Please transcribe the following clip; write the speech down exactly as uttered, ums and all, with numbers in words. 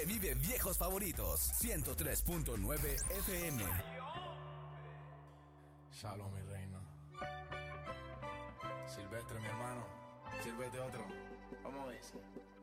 Revive viejos favoritos. ciento tres punto nueve F M. Shalom, mi reina. Silvestre, mi hermano. Sírvete otro. Vamos a ver.